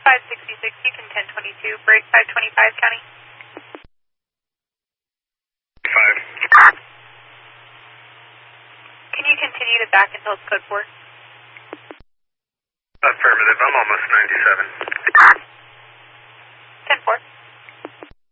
566, you can 1022, break 525 County. 5. Can you continue to back until it's code 4? Affirmative, I'm almost 97. 10-4.